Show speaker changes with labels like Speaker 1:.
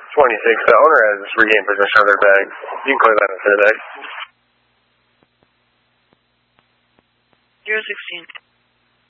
Speaker 1: 26, the owner has regained possession of their bag. You can clear that into the bag.
Speaker 2: 016.